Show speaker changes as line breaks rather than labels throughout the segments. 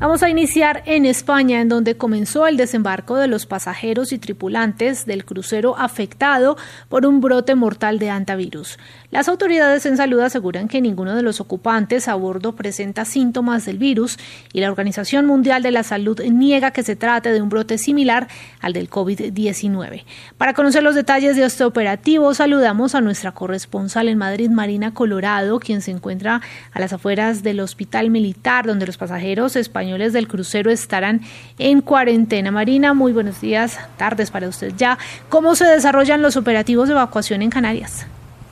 Vamos a iniciar en España, en donde comenzó el desembarco de los pasajeros y tripulantes del crucero afectado por un brote mortal de hantavirus. Las autoridades en salud aseguran que ninguno de los ocupantes a bordo presenta síntomas del virus y la Organización Mundial de la Salud niega que se trate de un brote similar al del COVID-19. Para conocer los detalles de este operativo, saludamos a nuestra corresponsal en Madrid, Marina Colorado, quien se encuentra a las afueras del Hospital Militar, donde los pasajeros españoles del crucero estarán en cuarentena. Marina, muy buenos días, tardes para usted ya. ¿Cómo se desarrollan los operativos de evacuación en Canarias?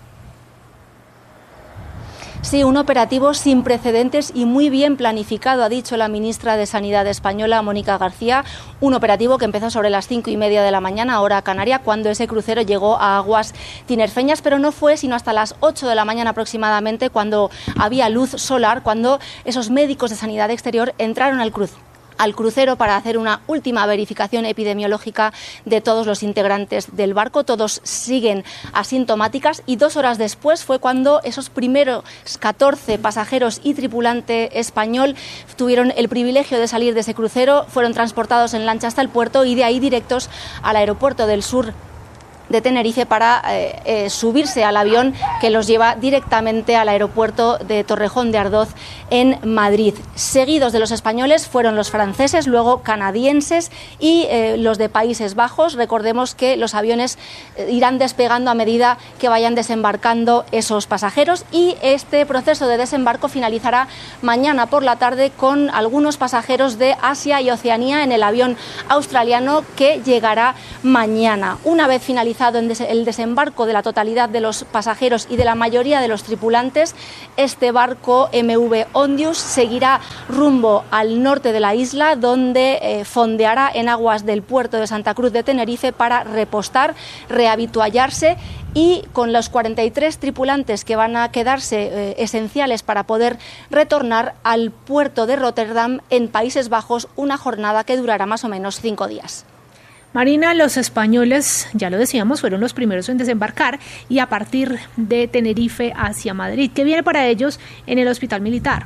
Sí, un operativo sin precedentes y muy bien planificado, ha dicho la ministra de Sanidad española, Mónica García. Un operativo que empezó sobre las 5:30 de la mañana, hora canaria, cuando ese crucero llegó a aguas tinerfeñas, pero no fue sino hasta las 8 de la mañana aproximadamente, cuando había luz solar, cuando esos médicos de sanidad exterior entraron al crucero para hacer una última verificación epidemiológica de todos los integrantes del barco. Todos siguen asintomáticas y 2 horas después fue cuando esos primeros 14 pasajeros y tripulante español tuvieron el privilegio de salir de ese crucero, fueron transportados en lancha hasta el puerto y de ahí directos al aeropuerto del sur de Tenerife para subirse al avión que los lleva directamente al aeropuerto de Torrejón de Ardoz en Madrid. Seguidos de los españoles fueron los franceses, luego canadienses y los de Países Bajos. Recordemos que los aviones irán despegando a medida que vayan desembarcando esos pasajeros y este proceso de desembarco finalizará mañana por la tarde con algunos pasajeros de Asia y Oceanía en el avión australiano que llegará mañana. Una vez finalizado el desembarco de la totalidad de los pasajeros y de la mayoría de los tripulantes, este barco MV Ondius seguirá rumbo al norte de la isla, donde fondeará en aguas del puerto de Santa Cruz de Tenerife para repostar, rehabituallarse y con los 43 tripulantes que van a quedarse esenciales para poder retornar al puerto de Rotterdam en Países Bajos, una jornada que durará más o menos 5 días.
Marina, los españoles, ya lo decíamos, fueron los primeros en desembarcar y a partir de Tenerife hacia Madrid. ¿Qué viene para ellos en el Hospital Militar?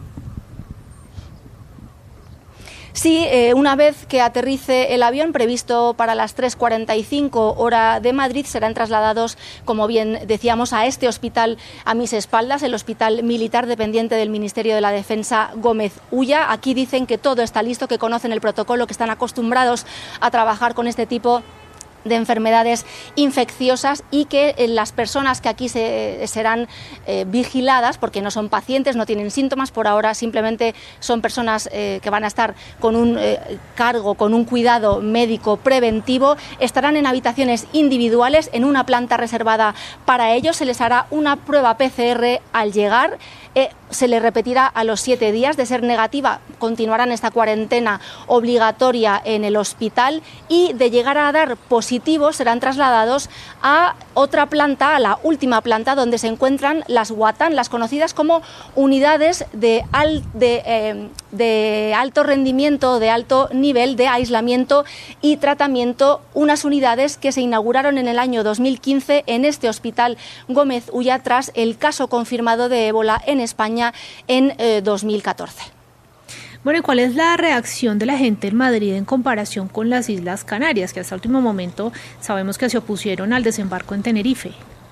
Sí, una vez que aterrice el avión previsto para las 3:45 hora de Madrid, serán trasladados, como bien decíamos, a este hospital a mis espaldas, el Hospital Militar dependiente del Ministerio de la Defensa Gómez Ulla. Aquí dicen que todo está listo, que conocen el protocolo, que están acostumbrados a trabajar con este tipo de enfermedades infecciosas y que las personas que aquí serán vigiladas, porque no son pacientes, no tienen síntomas por ahora, simplemente son personas que van a estar con un cargo, con un cuidado médico preventivo, estarán en habitaciones individuales en una planta reservada para ellos. Se les hará una prueba PCR al llegar, se les repetirá a los 7 días. De ser negativa, continuarán esta cuarentena obligatoria en el hospital y de llegar a dar positivo serán trasladados a otra planta, a la última planta, donde se encuentran las UATAN, las conocidas como unidades de alto rendimiento, de alto nivel de aislamiento y tratamiento, unas unidades que se inauguraron en el año 2015 en este Hospital Gómez Ulla tras el caso confirmado de ébola en España en 2014.
Bueno, ¿y cuál es la reacción de la gente en Madrid en comparación con las Islas Canarias, que hasta el último momento sabemos que se opusieron al desembarco en Tenerife?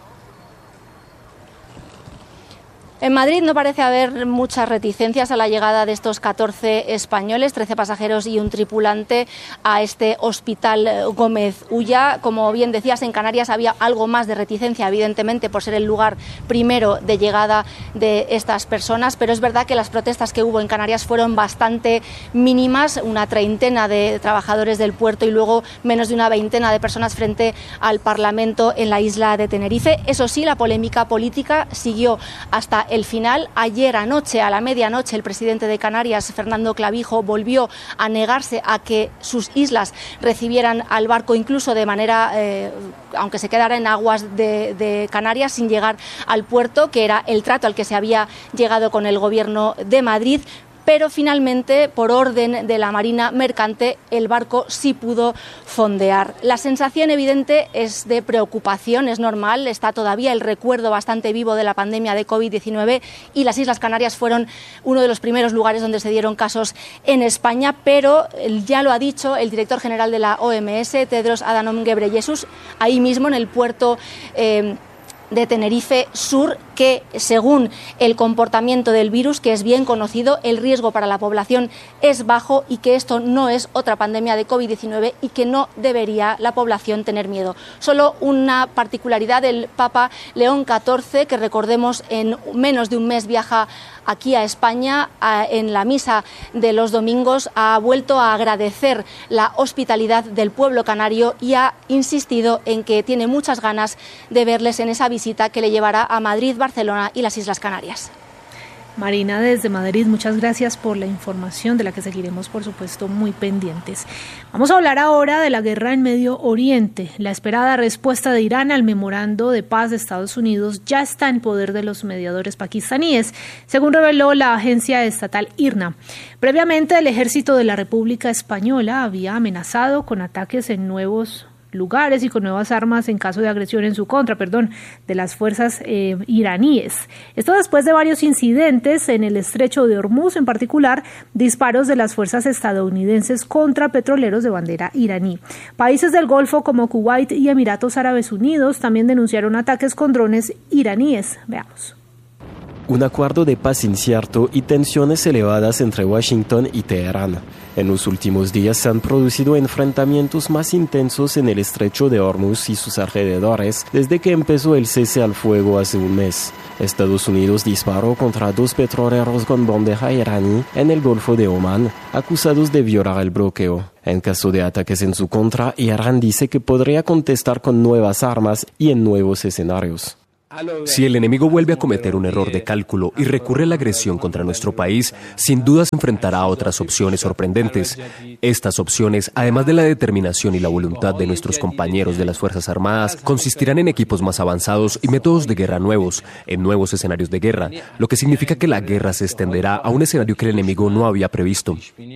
En Madrid no parece haber muchas reticencias a la llegada de estos 14 españoles, 13 pasajeros y un tripulante a este Hospital Gómez Ulla. Como bien decías, en Canarias había algo más de reticencia, evidentemente, por ser el lugar primero de llegada de estas personas, pero es verdad que las protestas que hubo en Canarias fueron bastante mínimas, una treintena de trabajadores del puerto y luego menos de una veintena de personas frente al Parlamento en la isla de Tenerife. Eso sí, la polémica política siguió hasta el final. Ayer anoche, a la medianoche, el presidente de Canarias, Fernando Clavijo, volvió a negarse a que sus islas recibieran al barco, incluso de manera, aunque se quedara en aguas de Canarias, sin llegar al puerto, que era el trato al que se había llegado con el gobierno de Madrid. pero finalmente, por orden de la Marina Mercante, el barco sí pudo fondear. La sensación evidente es de preocupación, es normal, está todavía el recuerdo bastante vivo de la pandemia de COVID-19 y las Islas Canarias fueron uno de los primeros lugares donde se dieron casos en España, pero ya lo ha dicho el director general de la OMS, Tedros Adhanom Ghebreyesus, ahí mismo en el puerto de Tenerife Sur, que según el comportamiento del virus, que es bien conocido, el riesgo para la población es bajo y que esto no es otra pandemia de COVID-19 y que no debería la población tener miedo. Solo una particularidad del Papa León XIV, que recordemos en menos de un mes viaja aquí a España, en la misa de los domingos ha vuelto a agradecer la hospitalidad del pueblo canario y ha insistido en que tiene muchas ganas de verles en esa visita que le llevará a Madrid, Barcelona y las Islas Canarias.
Marina, desde Madrid, muchas gracias por la información de la que seguiremos, por supuesto, muy pendientes. Vamos a hablar ahora de la guerra en Medio Oriente. La esperada respuesta de Irán al memorando de paz de Estados Unidos ya está en poder de los mediadores pakistaníes, según reveló la agencia estatal IRNA. Previamente, el ejército de la República Española había amenazado con ataques en nuevos lugares y con nuevas armas en caso de agresión en su contra, de las fuerzas iraníes. Esto después de varios incidentes en el estrecho de Hormuz, en particular disparos de las fuerzas estadounidenses contra petroleros de bandera iraní. Países del Golfo como Kuwait y Emiratos Árabes Unidos también denunciaron ataques con drones iraníes. Veamos.
Un acuerdo de paz incierto y tensiones elevadas entre Washington y Teherán. En los últimos días se han producido enfrentamientos más intensos en el estrecho de Hormuz y sus alrededores desde que empezó el cese al fuego hace un mes. Estados Unidos disparó contra 2 petroleros con bandera iraní en el Golfo de Omán, acusados de violar el bloqueo. En caso de ataques en su contra, Irán dice que podría contestar con nuevas armas y en nuevos escenarios.
Si el enemigo vuelve a cometer un error de cálculo y recurre a la agresión contra nuestro país, sin duda se enfrentará a otras opciones sorprendentes. Estas opciones, además de la determinación y la voluntad de nuestros compañeros de las Fuerzas Armadas, consistirán en equipos más avanzados y métodos de guerra nuevos, en nuevos escenarios de guerra, lo que significa que la guerra se extenderá a un escenario que el enemigo no había previsto.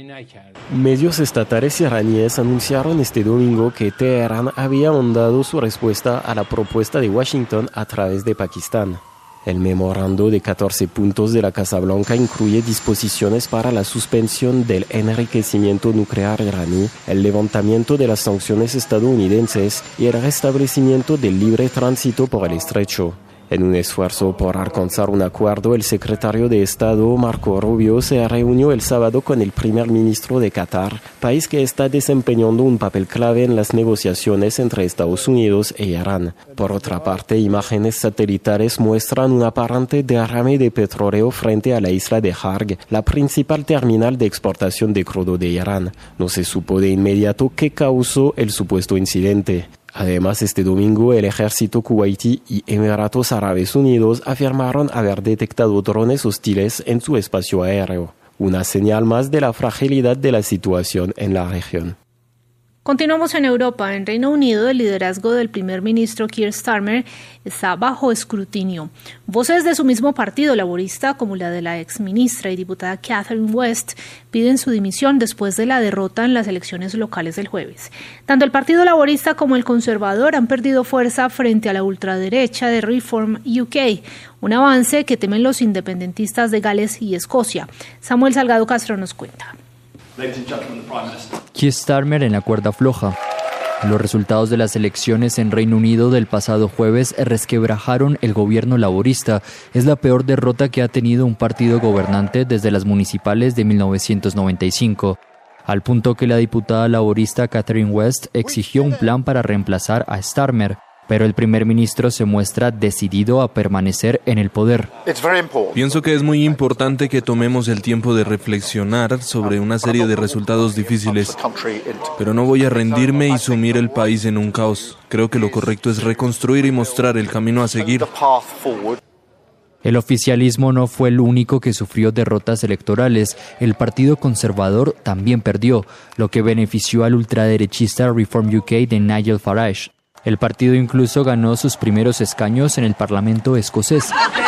Medios estatales iraníes anunciaron este domingo que Teherán había mandado su respuesta a la propuesta de Washington a través de Pakistán. El memorando de 14 puntos de la Casa Blanca incluye disposiciones para la suspensión del enriquecimiento nuclear iraní, el levantamiento de las sanciones estadounidenses y el restablecimiento del libre tránsito por el estrecho. En un esfuerzo por alcanzar un acuerdo, el secretario de Estado, Marco Rubio, se reunió el sábado con el primer ministro de Qatar, país que está desempeñando un papel clave en las negociaciones entre Estados Unidos e Irán. Por otra parte, imágenes satelitales muestran un aparente derrame de petróleo frente a la isla de Harg, la principal terminal de exportación de crudo de Irán. No se supo de inmediato qué causó el supuesto incidente. Además, este domingo, el ejército kuwaití y Emiratos Árabes Unidos afirmaron haber detectado drones hostiles en su espacio aéreo, una señal más de la fragilidad de la situación en la región.
Continuamos en Europa. En Reino Unido, el liderazgo del primer ministro Keir Starmer está bajo escrutinio. Voces de su mismo partido laborista, como la de la exministra y diputada Catherine West, piden su dimisión después de la derrota en las elecciones locales del jueves. Tanto el partido laborista como el conservador han perdido fuerza frente a la ultraderecha de Reform UK, un avance que temen los independentistas de Gales y Escocia. Samuel Salgado Castro nos cuenta.
Keir Starmer en la cuerda floja. Los resultados de las elecciones en Reino Unido del pasado jueves resquebrajaron el gobierno laborista. Es la peor derrota que ha tenido un partido gobernante desde las municipales de 1995. Al punto que la diputada laborista Catherine West exigió un plan para reemplazar a Starmer. Pero el primer ministro se muestra decidido a permanecer en el poder.
Pienso que es muy importante que tomemos el tiempo de reflexionar sobre una serie de resultados difíciles, pero no voy a rendirme y sumir el país en un caos. Creo que lo correcto es reconstruir y mostrar el camino a seguir.
El oficialismo no fue el único que sufrió derrotas electorales. El Partido Conservador también perdió, lo que benefició al ultraderechista Reform UK de Nigel Farage. El partido incluso ganó sus primeros escaños en el Parlamento escocés.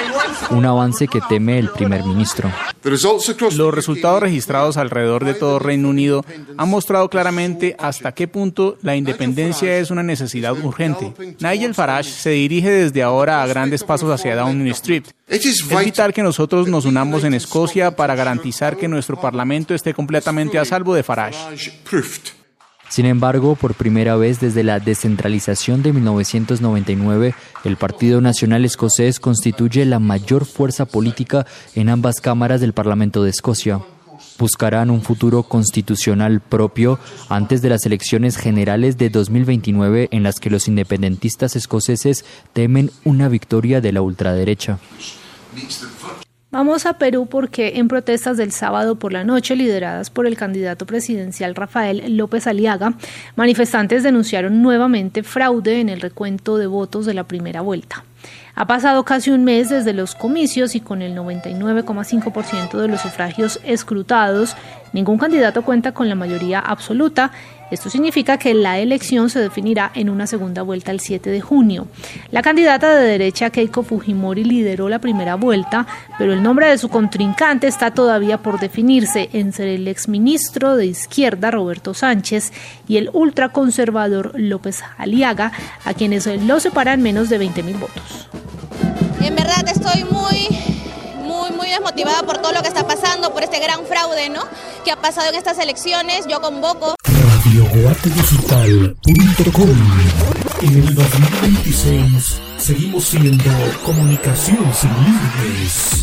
un avance que teme el primer ministro.
Los resultados registrados alrededor de todo Reino Unido han mostrado claramente hasta qué punto la independencia es una necesidad urgente. Nigel Farage se dirige desde ahora a grandes pasos hacia Downing Street. Es vital que nosotros nos unamos en Escocia para garantizar que nuestro Parlamento esté completamente a salvo de Farage.
Sin embargo, por primera vez desde la descentralización de 1999, el Partido Nacional Escocés constituye la mayor fuerza política en ambas cámaras del Parlamento de Escocia. Buscarán un futuro constitucional propio antes de las elecciones generales de 2029, en las que los independentistas escoceses temen una victoria de la ultraderecha.
Vamos a Perú porque en protestas del sábado por la noche, lideradas por el candidato presidencial Rafael López Aliaga, manifestantes denunciaron nuevamente fraude en el recuento de votos de la primera vuelta. Ha pasado casi un mes desde los comicios y con el 99,5% de los sufragios escrutados, ningún candidato cuenta con la mayoría absoluta. Esto significa que la elección se definirá en una segunda vuelta el 7 de junio. La candidata de derecha Keiko Fujimori lideró la primera vuelta, pero el nombre de su contrincante está todavía por definirse entre el exministro de izquierda Roberto Sánchez y el ultraconservador López Aliaga, a quienes lo separan menos de 20.000 votos.
En verdad estoy muy desmotivada por todo lo que está pasando, por este gran fraude, ¿no?, que ha pasado en estas elecciones. Yo convoco
radioguatedigital.com. En el 2026 seguimos siendo comunicación sin límites.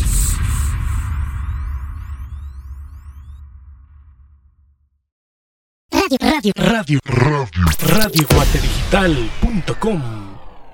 radioguatedigital.com